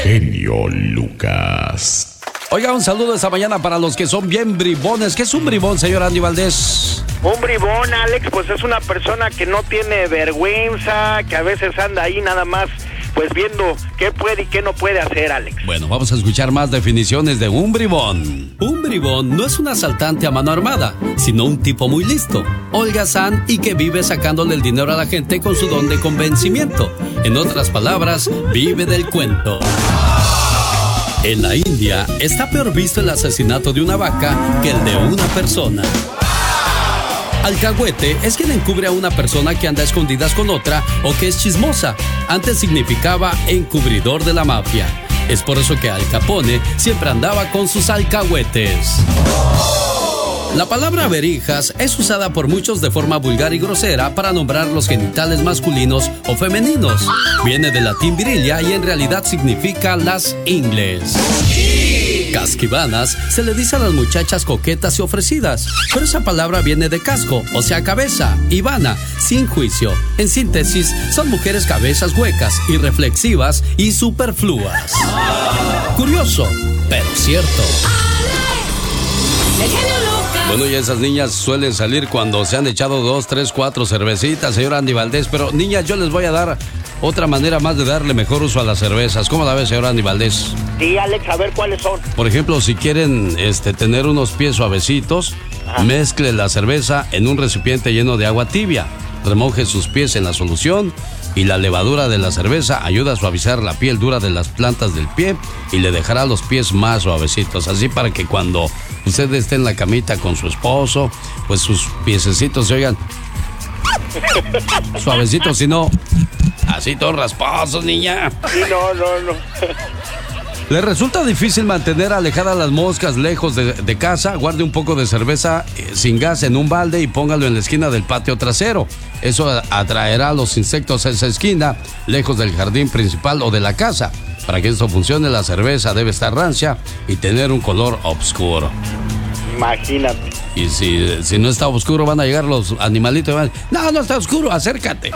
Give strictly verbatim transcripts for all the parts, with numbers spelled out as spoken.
Genio Lucas. Oiga, un saludo esta mañana para los que son bien bribones. ¿Qué es un bribón, señor Andy Valdés? Un bribón, Alex, pues es una persona que no tiene vergüenza, que a veces anda ahí nada más, pues viendo qué puede y qué no puede hacer, Alex. Bueno, vamos a escuchar más definiciones de un bribón. Un bribón no es un asaltante a mano armada, sino un tipo muy listo, holgazán y que vive sacándole el dinero a la gente con su don de convencimiento. En otras palabras, vive del cuento. En la India está peor visto el asesinato de una vaca que el de una persona. Alcahuete es quien encubre a una persona que anda a escondidas con otra o que es chismosa. Antes significaba encubridor de la mafia. Es por eso que Al Capone siempre andaba con sus alcahuetes. La palabra verijas es usada por muchos de forma vulgar y grosera para nombrar los genitales masculinos o femeninos. Viene del latín virilla y en realidad significa las ingles. Casquivanas se le dice a las muchachas coquetas y ofrecidas, pero esa palabra viene de casco, o sea cabeza, y vana, sin juicio. En síntesis, son mujeres cabezas huecas, irreflexivas y superfluas. Curioso, pero cierto. Bueno, y esas niñas suelen salir cuando se han echado dos, tres, cuatro cervecitas, señor Andy Valdés. Pero, niñas, yo les voy a dar otra manera más de darle mejor uso a las cervezas. ¿Cómo la ves, señor Andy Valdés? Sí, Alex, a ver cuáles son. Por ejemplo, si quieren este, tener unos pies suavecitos, ajá, mezcle la cerveza en un recipiente lleno de agua tibia. Remoje sus pies en la solución y la levadura de la cerveza ayuda a suavizar la piel dura de las plantas del pie y le dejará los pies más suavecitos. Así para que cuando usted esté en la camita con su esposo, pues sus piececitos se oigan suavecitos, si no, así todos rasposos, niña. Sí, no, no, no. ¿Le resulta difícil mantener alejadas las moscas lejos de, de casa? Guarde un poco de cerveza eh, sin gas en un balde y póngalo en la esquina del patio trasero. Eso atraerá a los insectos a esa esquina, lejos del jardín principal o de la casa. Para que esto funcione, la cerveza debe estar rancia y tener un color oscuro. Imagínate. Y si, si no está oscuro, van a llegar los animalitos y van a decir, no, no está oscuro, acércate.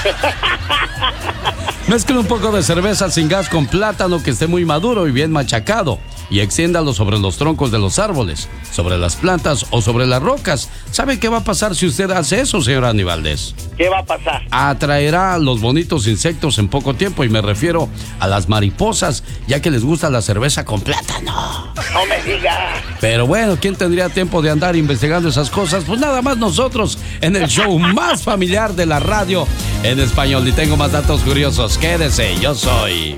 Mezcle un poco de cerveza sin gas con plátano que esté muy maduro y bien machacado y extiéndalo sobre los troncos de los árboles, sobre las plantas o sobre las rocas. ¿Sabe qué va a pasar si usted hace eso, señor Andy Valdés? ¿Qué va a pasar? Atraerá a los bonitos insectos en poco tiempo, y me refiero a las mariposas, ya que les gusta la cerveza con plátano. No me digas. Pero bueno, ¿quién tendría tiempo de andar investigando esas cosas? Pues nada más nosotros, en el show más familiar de la radio en español. Y tengo más datos curiosos. Quédese, yo soy